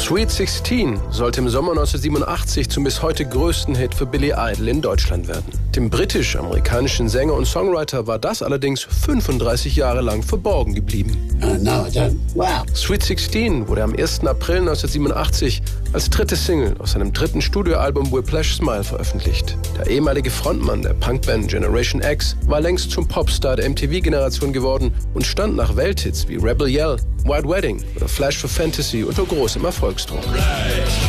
Sweet 16 sollte im Sommer 1987 zum bis heute größten Hit für Billy Idol in Deutschland werden. Dem britisch-amerikanischen Sänger und Songwriter war das allerdings 35 Jahre lang verborgen geblieben. Wow. Sweet 16 wurde am 1. April 1987 als dritte Single aus seinem dritten Studioalbum Whiplash Smile veröffentlicht. Der ehemalige Frontmann der Punkband Generation X war längst zum Popstar der MTV-Generation geworden und stand nach Welthits wie Rebel Yell, White Wedding oder Flash for Fantasy unter großem Erfolgsdruck.